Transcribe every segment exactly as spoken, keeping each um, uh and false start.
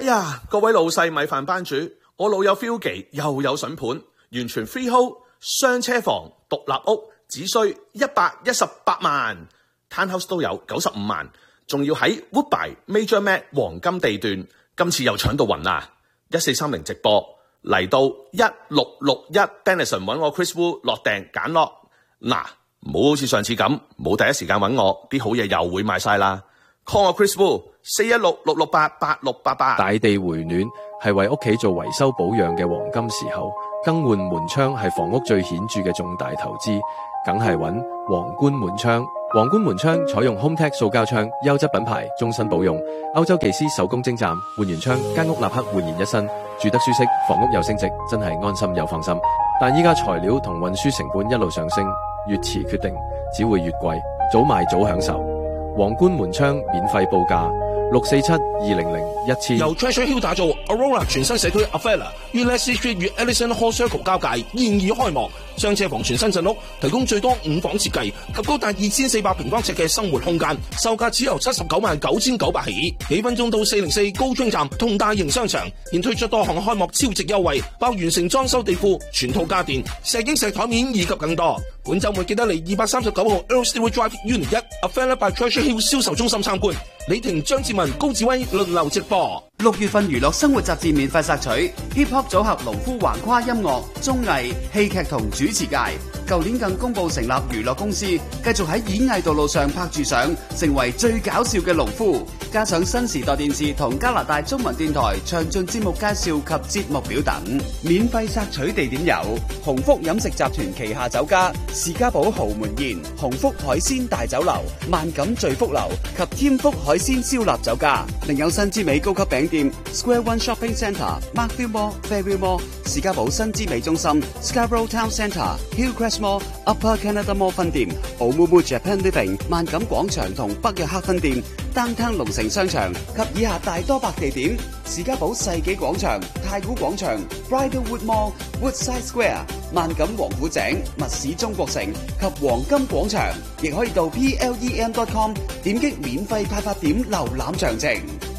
哎呀，各位老細米飯班主，我老友 Philgy 又有筍盤，完全 freehold， 雙車房，獨立屋，只需一百一十八萬 ，townhouse 都有九十五萬，仲要喺 Woodbine Major Mac 黃金地段，今次又搶到暈啦！一四三零直播嚟到一六六一 Benison 揾我 Chris Wu 落訂揀落，嗱，唔好好似上次咁，冇第一時間揾我，啲好嘢又會賣晒啦。call 我 Chris Wu 四一六六六八八六八八。 大地回暖係為屋企做維修保養嘅黃金時候，更換門窗係房屋最顯著嘅重大投資，梗係揾皇冠門窗。皇冠門窗採用 HomeTech 塑膠窗，優質品牌，終身保用。歐洲技師手工精湛，換完窗間屋立刻煥然一新，住得舒適，房屋又升值，真係安心又放心。但依家材料同運輸成本一路上升，越遲決定只會越貴，早買早享受。皇冠門窗免費報價六四七二零零一千。 由 Treasure Hill 打造 Aurora 全新社區 Avella 於 Leslie Street 與 Ellison Hall Circle 交界，現已開幕。雙車房全新鎮屋，提供最多五房設計及高達二千四百平方尺嘅生活空間，售價只由七十九萬九千九百起。幾分鐘到四零四高昌站同大型商場，現推出多項開幕超值優惠，包完成裝修地庫、全套家電、石英石台面以及更多。本週末記得嚟二百三十九號 Earl Stewart Drive Unit 一 Avella by Treasure Hill 銷售中心參觀。李婷、張志文、高志威輪流直播。 六月份娛樂生活雜誌免費索取 Hip Hop 組合農夫橫跨音樂、綜藝、戲劇同主持界。舊年更公佈成立娛樂公司，繼續喺演藝道路上拍住相，成為最搞笑嘅農夫。加上新時代電視同加拿大中文電台詳盡節目介紹及節目表等。免費索取地點有鴻福飲食集團旗下酒家士嘉堡豪門宴、鴻福海鮮大酒樓、萬錦聚福樓及添福海鮮燒臘酒家。另有新之美高級餅店 Square One Shopping Centre、Markville Mall、Fairview Mall、士嘉堡新之美中心、Scarborough Town Centre、Hillcrest Mall、Upper Canada Mall 分店、Oumuamua Japan Living 萬錦廣場同北約克分店、Downtown 龍城商場及以下大多百地點：士嘉堡世紀廣場、太古廣場、Bridlewood Mall、Woodside Square、萬錦王府井、密市中國城及黃金廣場。亦可以到 P L E M dot com 點擊免費派發點瀏覽詳情。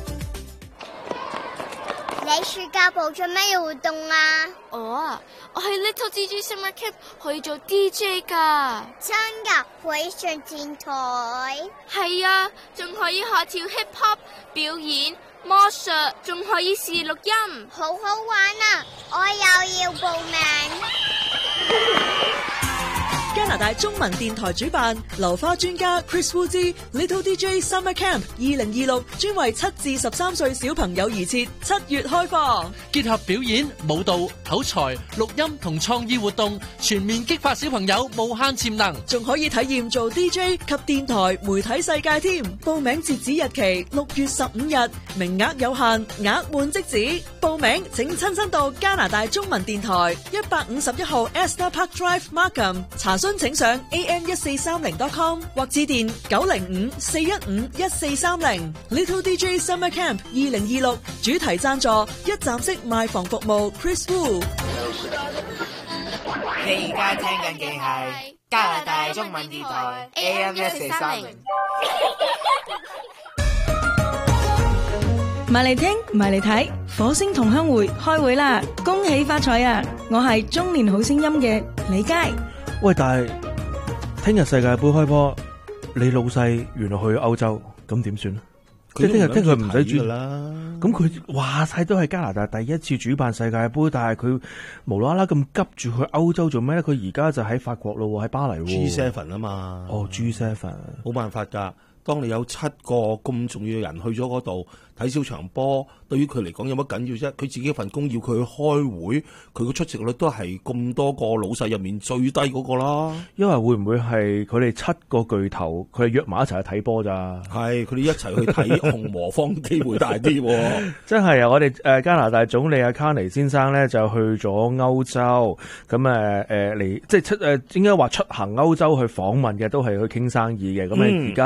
你暑假部做咩活動啊？ 哦，我喺 Little D J Summer Camp 可以做 D J 噶。 真噶？可以上電台？ 係啊，仲可以學跳 hip hop 表演、魔術，仲可以試錄音， 好好玩啊！我又要報名。 加拿大中文電台主辦流花專家 Chris Wu 之 Little D J Summer Camp 二零二六，專為七至十三歲小朋友而設，七月開放， 結合表演、舞蹈、口才、錄音同創意活動，全面激發小朋友無限潛能， 仲可以體驗做 D J 及電台媒體世界添。報名截止日期六月十五日，名額有限，額滿即止。報名請親身到加拿大中文電台一百五十一號 Esther Park Drive Markham 查詢，請上 A M 一四三零 dot com 或致電九零五四一五一四三零。Little D J Summer Camp 二零二六主題贊助一站式賣房服務 Chris Wu。 你而家聽緊嘅係加拿大中文電台 A M 一四三零。 唔係嚟聽，唔係嚟睇，火星同鄉會開會啦！恭喜發財啊！我係中年好聲音嘅李佳。 喂，但係聽日世界盃開波，你老細原來去歐洲，咁點算咧？即係聽日聽佢唔使轉啦。咁佢話晒都係加拿大第一次主辦世界盃，但係佢無啦啦咁急住去歐洲做咩咧？佢而家就喺法國咯，喺巴黎。 G 七 啊嘛。哦 ，G 七， 冇辦法㗎。當你有七個咁重要嘅人去咗嗰度睇少場波，對於佢嚟講有乜緊要啫？佢自己份工要佢去開會，佢個出席率都係咁多個老細入面最低嗰個啦。 因為會唔會係佢哋七個巨頭，佢哋約埋一齊去睇波咋？ 係，佢哋一齊去睇紅魔方機會大啲。 真係啊！我哋誒加拿大總理阿卡尼先生咧就去咗歐洲，咁誒誒嚟即係出誒應該話出行歐洲去訪問嘅，都係去傾生意嘅。咁誒而家就係、是。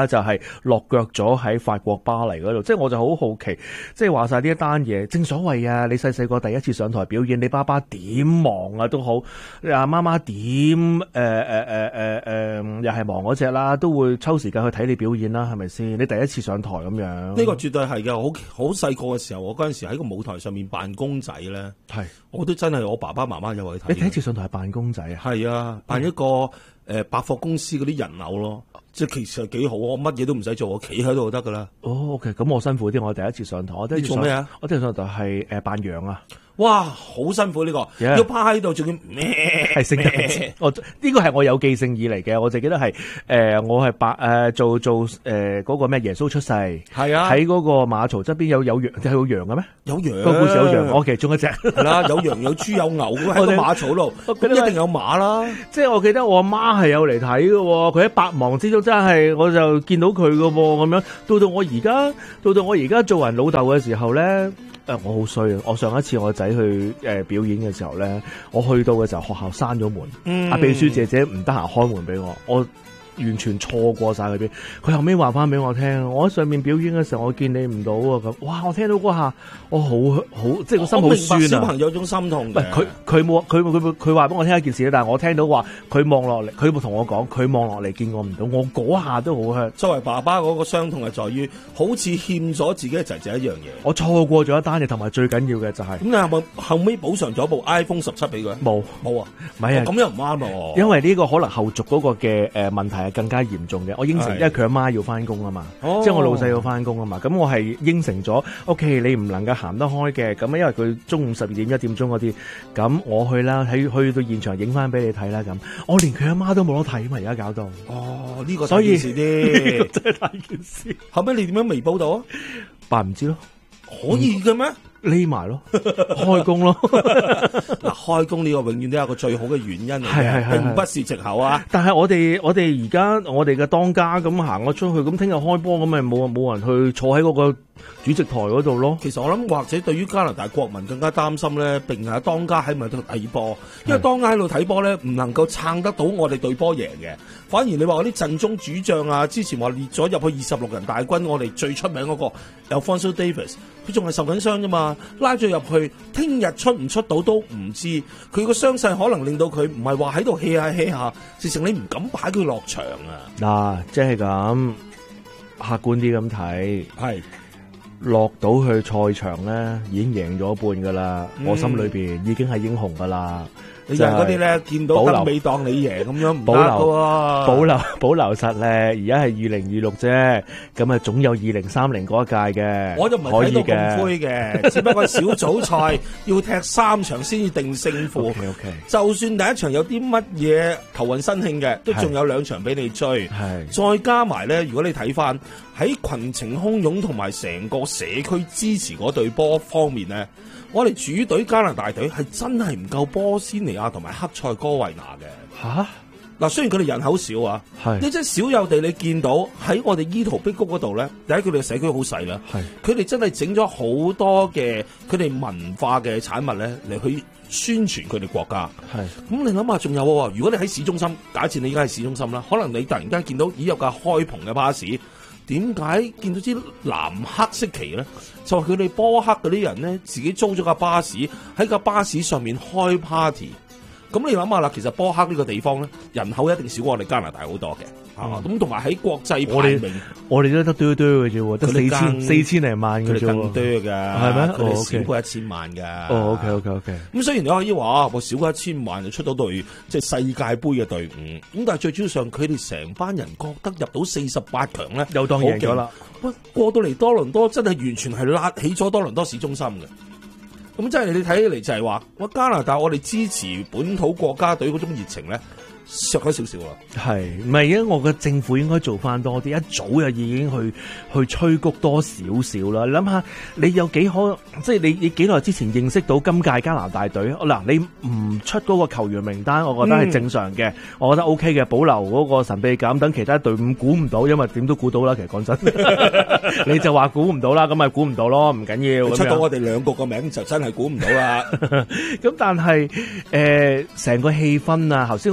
落腳咗喺法國巴黎嗰度，即係我就好好奇，即係話晒呢一單嘢，正所謂啊，你細細個第一次上台表演，你爸爸點忙啊都好，你阿媽媽點誒誒誒誒誒又係忙嗰隻啦，都會抽時間去睇你表演啦，係咪先？你第一次上台咁樣， 呢個絕對係嘅。好好細個嘅時候，我嗰陣時喺個舞台上面扮公仔咧，係我都真係我爸爸媽媽有去睇。 你第一次上台扮公仔啊？ 係啊，扮一個誒、呃、百貨公司嗰啲人偶咯。即係其實幾好，我乜嘢都唔使做，我企喺度就得噶啦。 哦 ，OK，咁我辛苦啲，我第一次上台，我第一次做咩啊？ 我第一次上台係誒扮羊啊！ 哇，好辛苦呢、這個，yeah. 要趴喺度，仲要咩？ 係聖誕，我呢個係我有記性以嚟嘅，我就記得係誒、呃，我係扮誒做做誒嗰、呃那個咩耶穌出世，係啊，喺嗰個馬槽側邊有有羊，係有羊嘅咩？有羊，個故事有羊，我其實中一隻，係啦，有羊有豬有牛喺個馬槽度，咁一定有馬啦。即係我記得我阿媽係有嚟睇嘅，佢喺百忙之中真係，我就見到佢嘅咁樣。到到我而家，到到我而家做人老豆嘅時候咧。誒，我好衰啊！我上一次我仔去誒、呃、表演嘅時候咧，我去到嘅時候學校閂咗門，阿、嗯、秘書姐姐唔得閒開門俾我，我完全錯過晒佢邊。佢後尾話翻俾我聽，我喺上面表演嘅時候，我見你唔到啊咁。哇！我聽到嗰下，我好好即係個心好酸啊！小朋友種心痛嘅。佢佢冇佢佢佢話俾我聽一件事，但係我聽到話佢望落嚟，佢冇同我講，佢望落嚟見我唔到，我嗰下都好香。作為爸爸嗰個傷痛係在於，好似欠咗自己嘅仔仔一樣嘢。我錯過咗一單嘢，同埋最緊要嘅就係、是、咁。你係咪後尾補償咗部 iPhone 十七俾佢？冇冇啊？唔係啊，咁又唔啱喎。因為呢個可能後續嗰個嘅誒問題係更加嚴重嘅。我應承，因為佢阿媽要翻工啊嘛，哦、即係我老細要翻工啊嘛。咁我係應承咗 ，OK， 你唔能夠行得開嘅。咁因為佢中午十二點一點鐘嗰啲，咁我去啦，喺去到現場影翻俾你睇啦。咁我連佢阿媽都冇得睇嘛，而家搞到。哦，呢、這個大件事啲，真係大件事。後尾你點樣微報到啊？扮唔知咯，可以嘅咩？匿埋咯，開工咯。嗱，開工呢個永遠都有個最好嘅原因嚟嘅，並不是藉口啊。但係我哋我哋而家我哋嘅當家咁行咗出去，咁聽日開波咁咪冇冇人去坐喺嗰個主席台嗰度咯。其實我諗或者對於加拿大國民更加擔心咧，並係當家喺咪度睇波，因為當家喺度睇波咧，唔能夠撐得到我哋隊波贏嘅。反而你話嗰啲陣中主將啊，之前話列咗入去二十六人大軍，我哋最出名嗰個有 Alphonso Davies，佢仲係受緊傷啫嘛，拉咗入去，聽日出唔出到都唔知。佢個傷勢可能令到佢唔係話喺度 hea 下 hea 下，直情你唔敢擺佢落場啊！嗱，即係咁客觀啲咁睇，係落到去賽場咧，已經贏咗一半噶啦、嗯，我心裏邊已經係英雄噶啦。你人嗰啲咧，見到燈尾當你贏咁樣唔得噶喎，保留保留實力。而家係二零二六啫，咁啊總有二零三零嗰一屆嘅，我就唔係睇到咁灰嘅，只不過小組賽要踢三場先至定勝負。Okay, okay. 就算第一場有啲乜嘢頭暈身慶嘅，都仲有兩場俾你追。係再加埋咧，如果你睇翻喺群情洶湧同埋成個社區支持嗰隊波方面咧。我哋主隊加拿大隊係真係唔夠波斯尼亞同埋黑塞哥維那嘅吓。嗱，雖然佢哋人口少啊，係你真係少有地你見到喺我哋伊圖碧谷嗰度咧，第一佢哋嘅社區好細啦，係佢哋真係整咗好多嘅佢哋文化嘅產物咧嚟去宣傳佢哋國家。係咁你諗下，仲有如果你喺市中心，假設你而家係市中心啦，可能你突然間見到已有架開篷嘅巴士。點解見到啲藍黑色旗咧？就係佢哋波克嗰啲人咧，自己租咗架巴士喺架巴士上面開 party。咁你諗下啦，其實波克呢個地方咧，人口一定少過我哋加拿大好多嘅。啊，咁同埋喺國際排名，我哋都得多多嘅啫，得四千四千零萬嘅啫，佢哋更多噶，係咩？佢哋少過一千萬噶。哦，OK OK OK。咁雖然你可以話，我少過一千萬就出到隊即係世界盃嘅隊伍，咁但係最主要上，佢哋成班人覺得入到四十八強咧，又當贏咗啦。喂，過到嚟多倫多真係完全係拉起咗多倫多市中心嘅。咁即係你睇起嚟就係話，我加拿大我哋支持本土國家隊嗰種熱情咧。削咗少少啦，係唔係啊？我嘅政府應該做翻多啲，一早就已經去去催谷多少少啦。你諗下，你有幾可？即係你你幾耐之前認識到今屆加拿大隊？嗱，你唔出嗰個球員名單，我覺得係正常嘅、嗯，我覺得 O K 嘅，保留嗰個神秘感，等其他隊伍估唔到，因為點都估到啦。其實講真，你就話估唔到啦，咁咪估唔到咯，唔緊要。出到我哋兩個個名就真係估唔到啦。咁但係誒，成、呃、個氣氛啊，頭先我哋去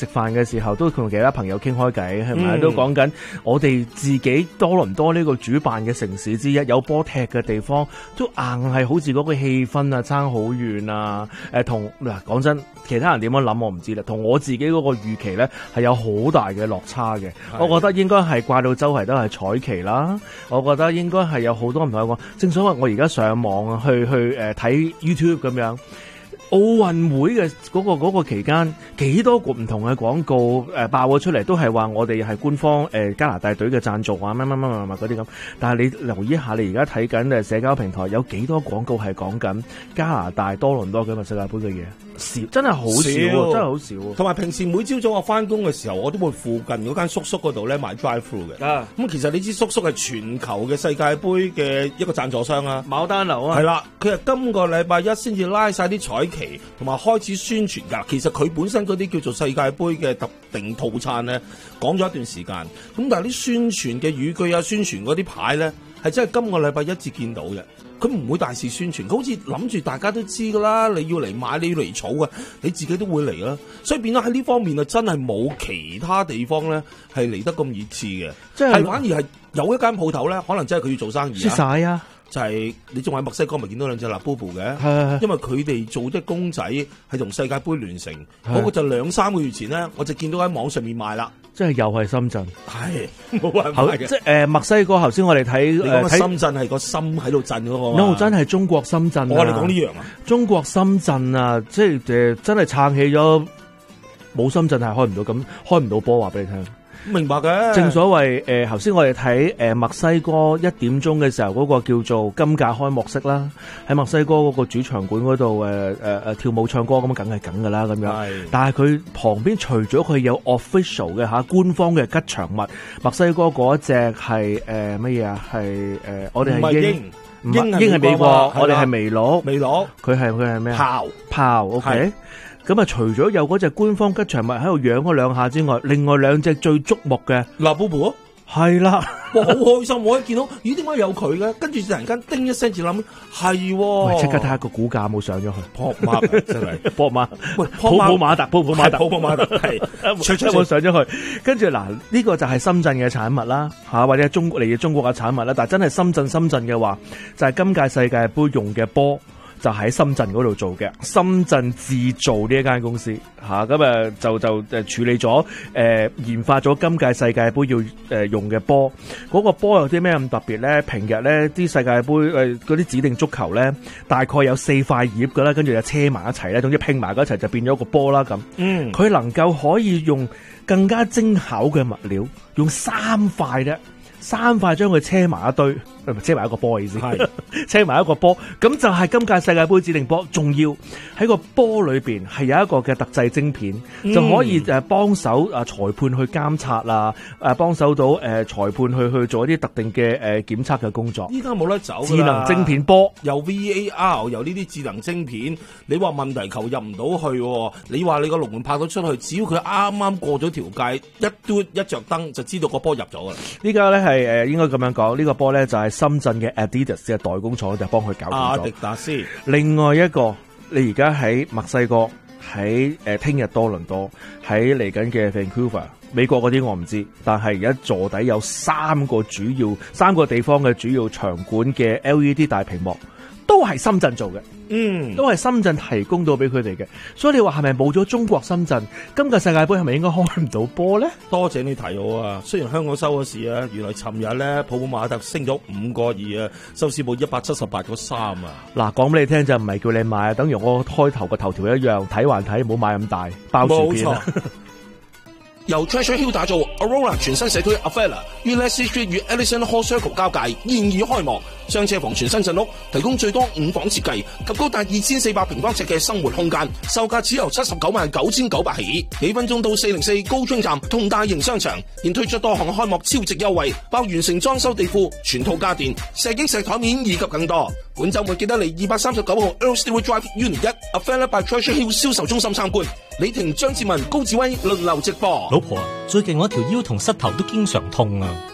食飯嘅時候，都同其他朋友傾開偈，係咪？ 嗯、 都講緊我哋自己多倫多呢個主辦嘅城市之一，有波踢嘅地方，都硬係好似嗰個氣氛啊，爭好遠啊！誒，同嗱講真，其他人點樣諗我唔知啦，同我自己嗰個預期咧係有好大嘅落差嘅。我覺得應該係掛到周圍都係彩旗啦，我覺得應該係有好多唔同嘅講。正所謂我而家上網去去誒睇 YouTube 咁樣。奧運會嘅嗰個嗰個期間，幾多個唔同嘅廣告誒爆咗出嚟，都係話我哋係官方誒加拿大隊嘅贊助啊，乜乜乜乜乜嗰啲咁。但係你留意一下，你而家睇緊誒社交平台有幾多廣告係講緊加拿大多倫多嘅世界盃嘅嘢？少，真係好少，真係好少。 同埋平時每朝早我翻工嘅時候，我都會附近嗰間叔叔嗰度咧買 drive through 嘅。咁、啊、其實你知叔叔係全球嘅世界盃嘅一個贊助商啊， 牡丹樓啊， 係啦，佢係今個禮拜一先至拉晒啲彩旗，同埋開始宣傳㗎。其實佢本身嗰啲叫做世界盃嘅特定套餐咧，講咗一段時間。咁但係啲宣傳嘅語句啊，宣傳嗰啲牌咧，係真係今個禮拜一至見到嘅。佢唔會大肆宣傳，佢好似諗住大家都知㗎啦。你要嚟買，你要嚟儲嘅，你自己都會嚟啦。所以變咗喺呢方面啊，真係冇其他地方咧係嚟得咁熱刺嘅，即係反而係有一間鋪頭咧，可能真係佢要做生意啊。 蝕晒啊！ 就係、是、你仲喺墨西哥咪見到兩隻辣布布嘅，因為佢哋做啲公仔係同世界盃聯成，嗰、那個就兩三個月前咧，我就見到喺網上面賣啦。 即係又係深圳， 係冇辦法嘅。 即係誒墨西哥，頭先我哋睇誒深圳係個心喺度震嗰個。 no 真係中國深圳、啊。 我哋講呢樣啊， 中國深圳啊，即係誒真係撐起咗，冇深圳係開唔到咁，開唔到波話俾你聽。 明白嘅，正所謂誒，頭、呃、先我哋睇誒墨西哥一點鐘嘅時候嗰個叫做今屆開幕式啦，喺墨西哥嗰個主場館嗰度誒誒誒跳舞唱歌咁，梗係梗噶啦咁樣。但係佢旁邊除咗佢有 official 嘅吓官方嘅吉祥物，墨西哥嗰一隻係誒乜嘢啊？係誒、呃、我哋係鷹，鷹鷹係美國，我哋係麋鹿， 麋鹿佢係佢係咩啊？ 豹豹 OK。咁啊，除咗有嗰隻官方吉祥物喺度揚嗰兩下之外，另外兩隻最矚目嘅嗱，布布係啦， 哇，好開心！我一見到，咦，點解有佢嘅？跟住突然間叮一聲，就諗係，喂， 即刻睇下個股價有冇上咗去， 撲馬真係， 撲馬，喂， 普普馬特，普普馬特， 普普馬特係， 有冇上咗去？跟住嗱，呢個就係深圳嘅產物啦，吓或者係中國嚟嘅中國嘅產物啦。但係真係深圳深圳嘅話，就係今屆世界盃用嘅波。就喺深圳嗰度做嘅，深圳製造呢一間公司嚇，咁誒就就誒處理咗誒、呃、研發咗今屆世界盃要誒、呃、用嘅波。嗰、那個波有啲咩咁特別咧？平日咧啲世界盃誒嗰啲指定足球咧，大概有四塊葉㗎啦，跟住就車埋一齊咧，總之拼埋嗰一齊就變咗個波啦咁。嗯，佢能夠可以用更加精巧嘅物料，用三塊啫。三塊將佢車埋一堆，唔係車埋一個波嘅意思，係車埋一個波，咁就係今屆世界盃指定波，仲要喺個波裏邊係有一個嘅特製晶片，嗯、就可以誒幫手啊裁判去監察啊，誒幫手到誒、呃、裁判去去做一啲特定嘅誒檢測嘅工作。 依家冇得走， 智能晶片波， 有 V A R， 有呢啲智能晶片，你話問題球入唔到去，你話你個龍門拍到出去，只要佢啱啱過咗條界，一嘟一着燈就知道個波入咗啦。 呢家咧係。係誒，應該咁樣講，呢、這個波咧就係深圳嘅 Adidas 嘅代工廠就幫佢搞掂咗。 阿迪達斯。另外一個，你而家喺墨西哥，喺誒聽日多倫多，喺嚟緊嘅 Vancouver，美國嗰啲我唔知，但係而家座底有三個主要三個地方嘅主要場館嘅 L E D 大屏幕，都係深圳做嘅。嗯，都係深圳提供到俾佢哋嘅，所以你話係咪冇咗中國深圳，今屆世界盃係咪應該開唔到波咧？ 多謝你提我啊！雖然香港收咗市啊，原來尋日咧普普馬特升咗五個二啊，收市報一百七十八個三啊！ 嗱，講俾你聽就唔係叫你買啊，等於我開頭個頭條一樣，睇還睇，唔好買咁大包薯片啊！ 由 Treasure Hill 打造 Aurora 全新社區 Avella 於 Leslie Street 與 Ellison Hall Circle 交界現已開幕，雙車房全新鎮屋，提供最多五房設計及高達二千四百平方尺嘅生活空間，售價只由七十九萬九千九百起，幾分鐘到四零四高中站同大型商場，現推出多項開幕超值優惠，包完成裝修地庫、全套家電、石英石台面以及更多。本週末記得嚟二百三十九號 Earl Stewart Drive Unit 一 Avella by Treasure Hill 銷售中心參觀。李婷、張志文、高志威輪流直播。 老婆，最近我條腰同膝頭都經常痛啊。 老公，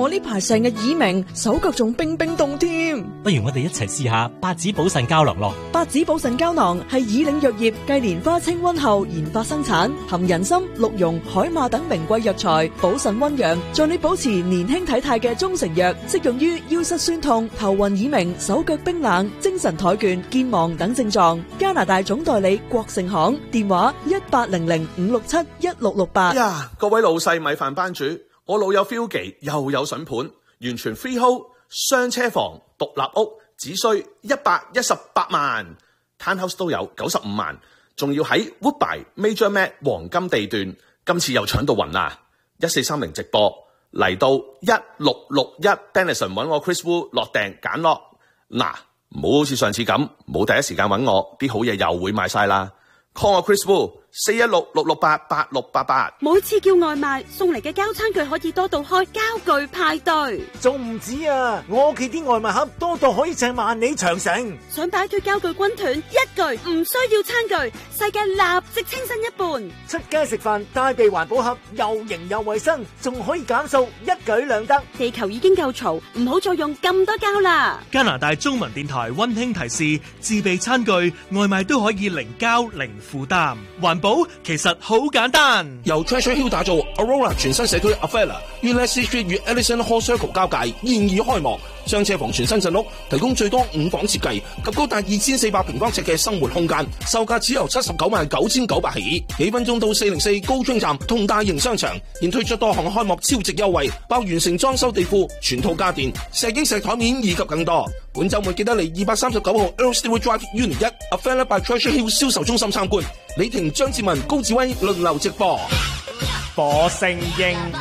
我呢排成日耳鳴，手腳仲冰冰凍添。 不如我哋一齊試下八子補腎膠囊咯。 八子補腎膠囊係以嶺藥業繼蓮花清瘟後研發生產，含人參、鹿茸、海馬等名貴藥材，補腎溫陽，助你保持年輕體態嘅中成藥，適用於腰膝酸痛、頭暈耳鳴、手腳冰冷、精神怠倦、健忘等症狀。加拿大總代理國盛行，電話一八零零五六七一六六八。 呀，各位老細米飯班主，我老友 Philgy 又有筍盤，完全 freehold， 雙車房，獨立屋，只需一百一十八萬 ，townhouse 都有九十五萬，仲要喺 Woodbine Major Mac 黃金地段，今次又搶到暈啦！一四三零直播嚟到一六六一 Denison 揾我 Chris Wu 落訂揀落，嗱，唔好好似上次咁冇第一時間揾我，啲好嘢又會賣晒啦。call 我 Chris Wu 四一六六六八八六八八。 每次叫外賣送嚟嘅膠餐具可以多到開膠具派對， 仲唔止啊！我屋企啲外賣盒多到可以請萬里長城。 想擺脫膠具軍團，一句唔需要餐具，世界立即清新一半。 出街食飯帶備環保盒，又型又衛生，仲可以減數，一舉兩得。 地球已經夠嘈，唔好再用咁多膠啦。 加拿大中文電台溫馨提示：自備餐具外賣都可以零膠零負擔，環保其實好簡單。 由 Treasure Hill 打造 Aurora 全新社區 Avella 於 Leslie Street 與 Ellison Hall Circle 交界現已開幕，雙車房全新鎮屋，提供最多五房設計及高達二千四百平方尺嘅生活空間，售價只由七十九萬九千九百起，幾分鐘到四零四高中站同大型商場，現推出多項開幕超值優惠，包完成裝修地庫、全套家電、石英石台面以及更多。本週末記得嚟二百三十九號 Earl Stewart Drive Unit 一 Avella by Treasure Hill 銷售中心參觀。李婷、張志文、高志威輪流直播。 火星英